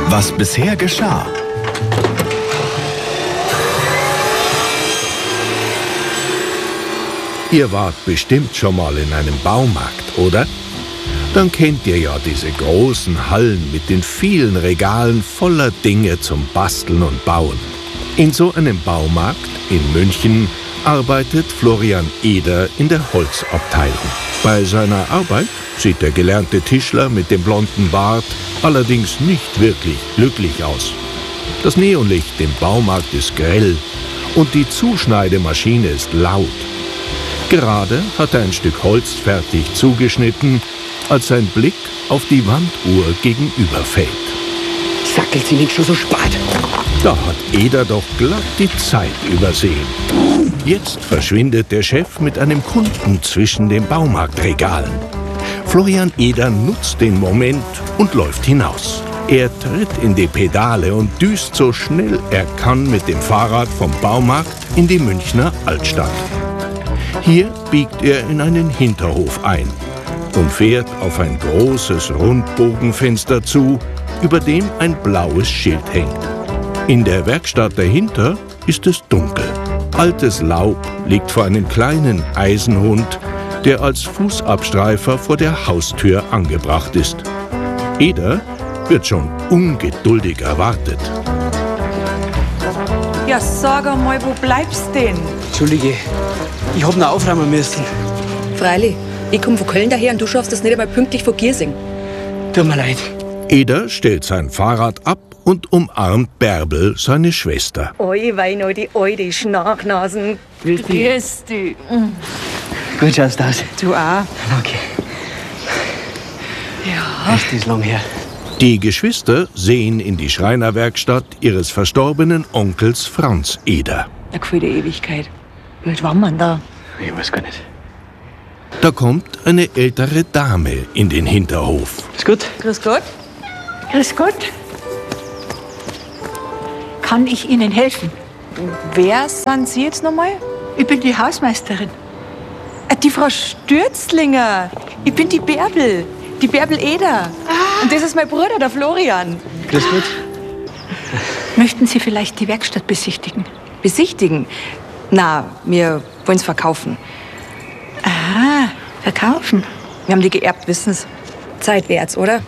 Was bisher geschah. Ihr wart bestimmt schon mal in einem Baumarkt, oder? Dann kennt ihr ja diese großen Hallen mit den vielen Regalen voller Dinge zum Basteln und Bauen. In so einem Baumarkt in München arbeitet Florian Eder in der Holzabteilung. Bei seiner Arbeit sieht der gelernte Tischler mit dem blonden Bart allerdings nicht wirklich glücklich aus. Das Neonlicht im Baumarkt ist grell und die Zuschneidemaschine ist laut. Gerade hat er ein Stück Holz fertig zugeschnitten, als sein Blick auf die Wanduhr gegenüber fällt. Sackelt sie nicht schon so spät? Da hat Eder doch glatt die Zeit übersehen. Jetzt verschwindet der Chef mit einem Kunden zwischen den Baumarktregalen. Florian Eder nutzt den Moment und läuft hinaus. Er tritt in die Pedale und düst so schnell er kann mit dem Fahrrad vom Baumarkt in die Münchner Altstadt. Hier biegt er in einen Hinterhof ein und fährt auf ein großes Rundbogenfenster zu, über dem ein blaues Schild hängt. In der Werkstatt dahinter ist es dunkel. Altes Laub liegt vor einem kleinen Eisenhund, der als Fußabstreifer vor der Haustür angebracht ist. Eder wird schon ungeduldig erwartet. Ja, sag einmal, wo bleibst denn? Entschuldige, ich hab noch aufräumen müssen. Freilich, ich komm von Köln daher und du schaffst das nicht einmal pünktlich von Giersing. Tut mir leid. Eder stellt sein Fahrrad ab und umarmt Bärbel, seine Schwester. Oi, Weino, die alte Schnarchnasen. Grüß dich. Gut schaust du aus. Du auch. Okay. Ja. Ist das lang her? Die Geschwister sehen in die Schreinerwerkstatt ihres verstorbenen Onkels Franz Eder. Eine gefühlte Ewigkeit. Wie alt war man da? Ich weiß gar nicht. Da kommt eine ältere Dame in den Hinterhof. Ist gut? Grüß Gott. Grüß Gott. Kann ich Ihnen helfen? Wer sind Sie jetzt nochmal? Ich bin die Hausmeisterin. Die Frau Stürzlinger. Ich bin die Bärbel. Die Bärbel Eder. Und das ist mein Bruder, der Florian. Grüß Gott. Möchten Sie vielleicht die Werkstatt besichtigen? Besichtigen? Na, wir wollen's verkaufen. Ah, verkaufen. Wir haben die geerbt, wissen's. Zeit wär's, oder?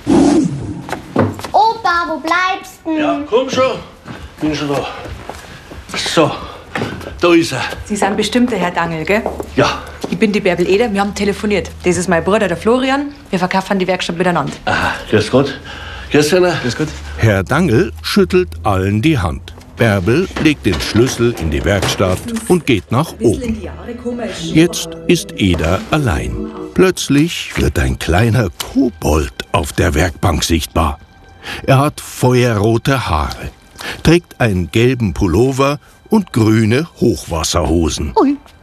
Opa, wo bleibst du? Ja, komm schon. Bin schon da. So, da ist er. Sie sind bestimmt der Herr Dangel, gell? Ja. Ich bin die Bärbel Eder, wir haben telefoniert. Das ist mein Bruder, der Florian. Wir verkaufen die Werkstatt miteinander. Aha, grüß Gott. Grüß einer. Grüß Gott. Herr Dangel schüttelt allen die Hand. Bärbel legt den Schlüssel in die Werkstatt und geht nach oben. Jetzt ist Eder allein. Plötzlich wird ein kleiner Kobold auf der Werkbank sichtbar. Er hat feuerrote Haare, trägt einen gelben Pullover und grüne Hochwasserhosen.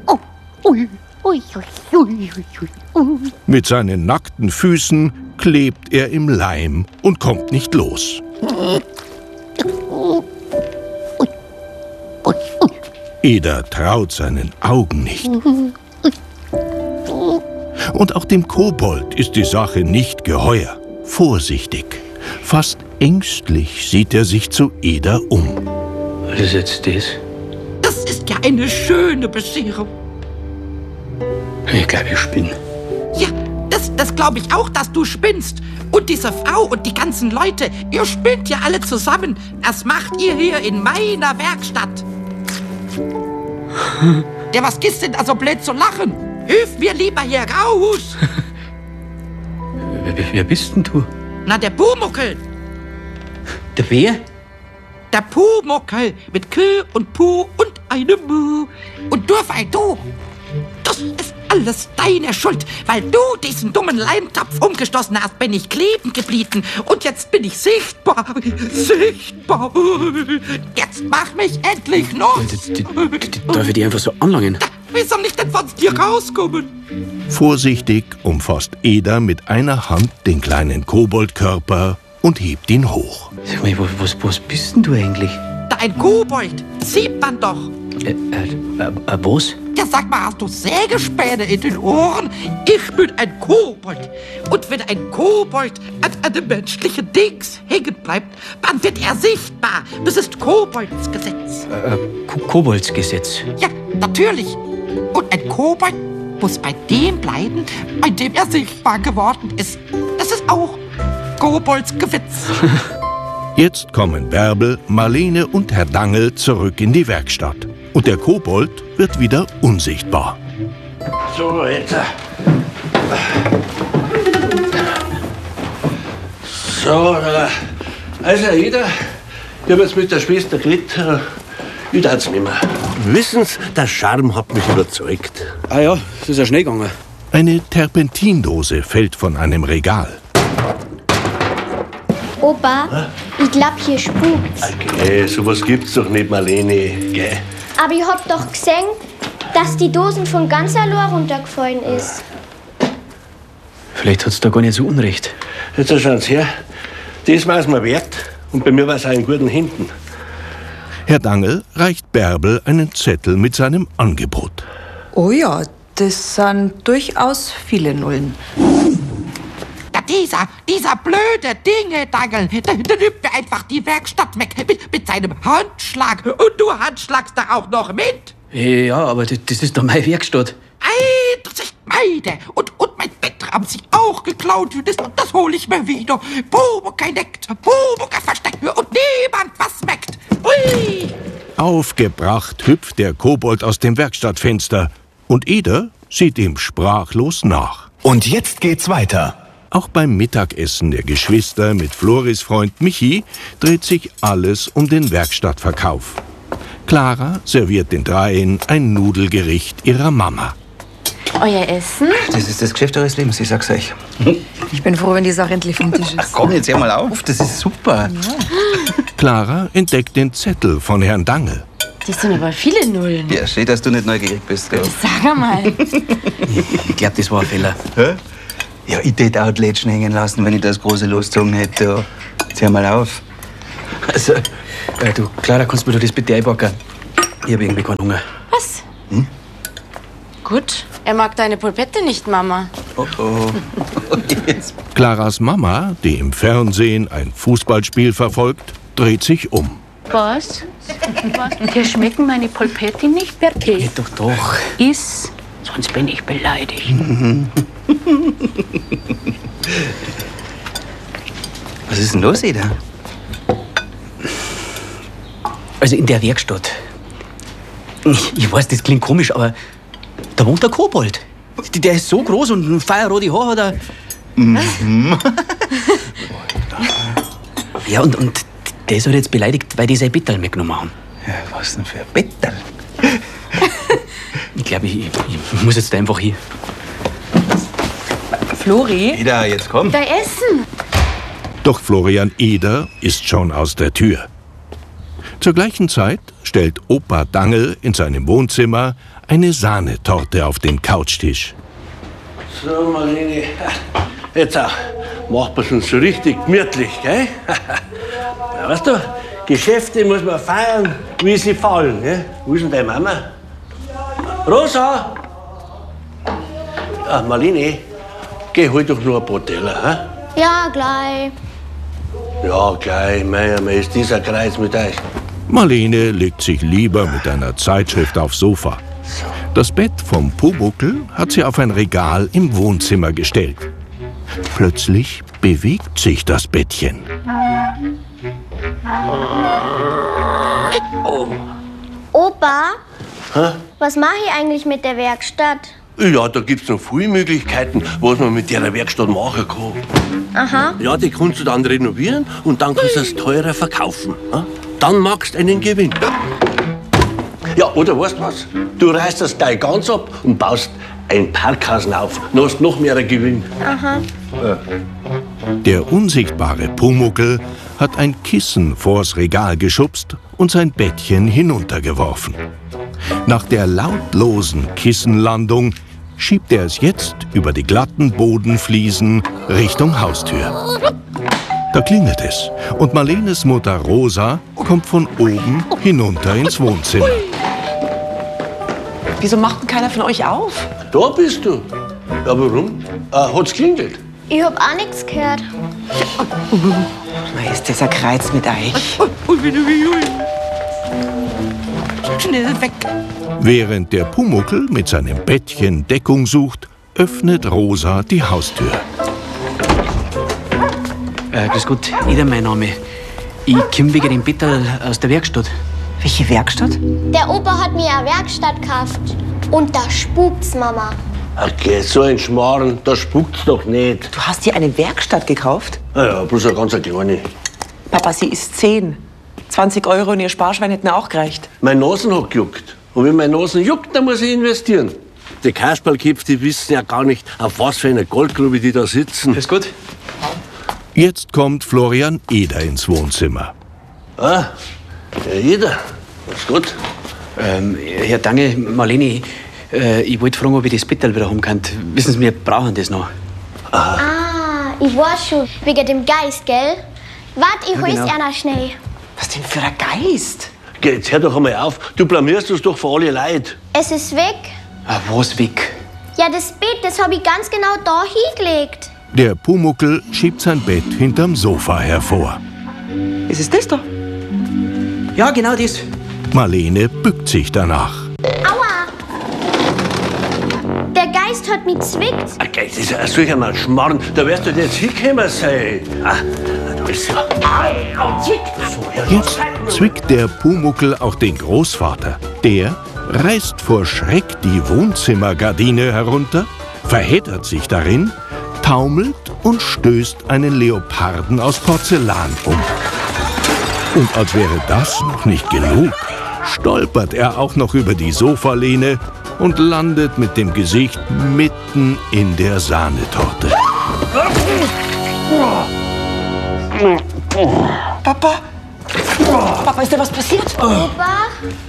Mit seinen nackten Füßen klebt er im Leim und kommt nicht los. Eder traut seinen Augen nicht. Und auch dem Kobold ist die Sache nicht geheuer. Vorsichtig, fast ängstlich sieht er sich zu Eder um. Was ist jetzt das? Das ist ja eine schöne Bescherung. Ich glaube, ich spinne. Ja, das glaube ich auch, dass du spinnst. Und diese Frau und die ganzen Leute, ihr spinnt ja alle zusammen. Das macht ihr hier in meiner Werkstatt. Ja, was gehst denn da so blöd zu lachen? Hilf mir lieber hier raus. Wer bist denn du? Na, der Pumuckel. Der Bär? Der Pumuckel mit K und Pu und einem Mu. Und nur weil du... Das ist alles deine Schuld. Weil du diesen dummen Leimtopf umgestoßen hast, bin ich kleben geblieben. Und jetzt bin ich sichtbar. Sichtbar. Jetzt mach mich endlich los. Darf ich die einfach so anlangen? Wie soll ich denn von dir rauskommen? Vorsichtig umfasst Eder mit einer Hand den kleinen Koboldkörper und hebt ihn hoch. Sag mal, was bist denn du eigentlich? Da ein Kobold. Sieht man doch. Was? Ja, sag mal, hast du Sägespäne in den Ohren? Ich bin ein Kobold. Und wenn ein Kobold an einem menschlichen Dings hängen bleibt, dann wird er sichtbar. Das ist Koboldsgesetz. Koboldsgesetz. Ja, natürlich. Und ein Kobold muss bei dem bleiben, bei dem er sichtbar geworden ist. Das ist auch Koboldsgesetz. Jetzt kommen Bärbel, Marlene und Herr Dangel zurück in die Werkstatt. Und der Kobold wird wieder unsichtbar. So, jetzt. So, also Ida, ich habe jetzt mit der Schwester geredet. Ich darf es nicht mehr. Wissen Sie, der Charme hat mich überzeugt. Ah ja, das ist ja schnell gegangen. Eine Terpentindose fällt von einem Regal. Opa, ich glaub, hier spukt's. Okay, sowas gibt's doch nicht, Marlene. Gell? Aber ich hab doch gesehen, dass die Dosen von ganz allein runtergefallen ist. Vielleicht hat's da gar nicht so unrecht. Jetzt schauen Sie her. Das war's mir wert. Und bei mir war es auch in guten Händen. Herr Dangel reicht Bärbel einen Zettel mit seinem Angebot. Oh ja, das sind durchaus viele Nullen. Ja, dieser blöde Dinge-Dangel, der nimmt mir einfach die Werkstatt weg mit seinem Handschlag. Und du handschlagst da auch noch mit. Ja, aber das ist doch meine Werkstatt. Ei, das ist meine. Und mein Bett haben sie auch geklaut. Das hole ich mir wieder. Pumuckl neckt, Pumuckl versteckt und niemand was meckt. Ui! Aufgebracht hüpft der Kobold aus dem Werkstattfenster und Eder sieht ihm sprachlos nach. Und jetzt geht's weiter. Auch beim Mittagessen der Geschwister mit Floris Freund Michi dreht sich alles um den Werkstattverkauf. Clara serviert den Dreien ein Nudelgericht ihrer Mama. Euer Essen? Das ist das Geschäft eures Lebens, ich sag's euch. Ich bin froh, wenn die Sache endlich vom Tisch ist. Ach komm, jetzt hör mal auf, das ist super. Clara entdeckt den Zettel von Herrn Dangel. Das sind aber viele Nullen. Ja, schön, dass du nicht neugierig bist. Gell? Sag einmal. Ich glaube, das war ein Fehler. Hä? Ja, ich hätte auch die Lätschen hängen lassen, wenn ich das große losgezogen hätte. Ja. Jetzt hör mal auf. Also, du, Clara, kannst du mir das bitte einpacken? Ich habe irgendwie keinen Hunger. Was? Gut. Er mag deine Polpette nicht, Mama. Oh oh. Jetzt. Claras Mama, die im Fernsehen ein Fußballspiel verfolgt, dreht sich um. Was? Dir schmecken meine Polpetti nicht, Berti? Ja, doch. Iss, sonst bin ich beleidigt. Was ist denn los, Ida? Also in der Werkstatt. Ich weiß, das klingt komisch, aber da wohnt der Kobold. Der ist so groß und ein feierrote Haar hat er. Ja, und der ist halt jetzt beleidigt, weil die sein Bettel mitgenommen haben. Ja, was denn für ein Bettel? Ich glaube, ich muss jetzt einfach hier. Flori? Ida, jetzt komm. Dein Essen? Doch Florian Eder ist schon aus der Tür. Zur gleichen Zeit stellt Opa Dangel in seinem Wohnzimmer eine Sahnetorte auf den Couchtisch. So, Marlene, jetzt auch. Macht man schon so richtig gemütlich, gell? Ja, weißt du, Geschäfte muss man feiern, wie sie fallen. Gell? Wo ist denn deine Mama? Rosa! Ja, Marlene, geh hol doch nur ein paar Teller. He? Ja, gleich. Ja, gleich, mei, ist dieser Kreis mit euch. Marlene legt sich lieber mit einer Zeitschrift aufs Sofa. Das Bett vom Pumuckl hat sie auf ein Regal im Wohnzimmer gestellt. Plötzlich bewegt sich das Bettchen. Opa, Hä? was mache ich eigentlich mit der Werkstatt? Ja, da gibt's noch viele Möglichkeiten, was man mit der Werkstatt machen kann. Aha. Ja, die kannst du dann renovieren und dann kannst du es teurer verkaufen. Ja? Dann magst du einen Gewinn. Ja, oder weißt du was? Du reißt das Teil ganz ab und baust ein Parkhausen auf. Dann hast du noch mehr Gewinn. Aha. Der unsichtbare Pumuckl hat ein Kissen vors Regal geschubst und sein Bettchen hinuntergeworfen. Nach der lautlosen Kissenlandung schiebt er es jetzt über die glatten Bodenfliesen Richtung Haustür. Da klingelt es und Marlenes Mutter Rosa kommt von oben hinunter ins Wohnzimmer. Wieso macht denn keiner von euch auf? Da bist du. Ja, warum? Hat's klingelt? Ich hab auch nichts gehört. Na, ist das ein Kreuz mit euch? Schnell weg. Während der Pumuckl mit seinem Bettchen Deckung sucht, öffnet Rosa die Haustür. Grüß Gott, Ida mein Name. Ich komm wegen dem Bettel aus der Werkstatt. Welche Werkstatt? Der Opa hat mir eine Werkstatt gekauft. Und da spukt's, Mama. Okay, so ein Schmarrn, da spuckt's doch nicht. Du hast dir eine Werkstatt gekauft? Ja, bloß eine ganz kleine. Papa, sie ist 10. 20 € und ihr Sparschwein hätten auch gereicht. Meine Nasen hat gejuckt. Und wenn meine Nasen juckt, dann muss ich investieren. Die Kasperlköpfe, die wissen ja gar nicht, auf was für einer Goldgrube die da sitzen. Grüß Gott. Jetzt kommt Florian Eder ins Wohnzimmer. Ah, ja, jeder. Was gut? Herr Dange, Marlene, ich wollte fragen, ob ich das Bettel wieder haben kann. Wissen Sie, wir brauchen das noch. Ah, ich weiß schon. Wegen dem Geist, gell? Wart, ich hol's genau. einer schnell. Was denn für ein Geist? Geh, jetzt hör doch einmal auf. Du blamierst uns doch für alle Leute. Es ist weg. Ah, was weg? Ja, das Bett, das hab ich ganz genau da hingelegt. Der Pumuckl schiebt sein Bett hinterm Sofa hervor. Ist es das da? Ja, genau das. Marlene bückt sich danach. Aua! Der Geist hat mich zwickt. Okay, das ist ja solch ein Schmarrn. Da wirst du jetzt hingekommen sein. Ah, da ist ja. Au, zwick. So, ja, Jetzt zwickt der Pumuckl auch den Großvater. Der reißt vor Schreck die Wohnzimmergardine herunter, verheddert sich darin, taumelt und stößt einen Leoparden aus Porzellan um. Und als wäre das noch nicht genug, stolpert er auch noch über die Sofalehne und landet mit dem Gesicht mitten in der Sahnetorte. Papa? Papa, ist dir was passiert? Opa?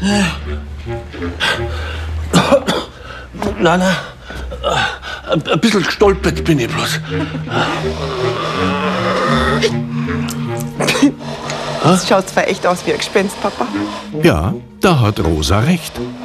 Nein, nein. Ein bisschen gestolpert bin ich bloß. Das schaut zwar echt aus wie ein Gespenst, Papa. Ja, da hat Rosa recht.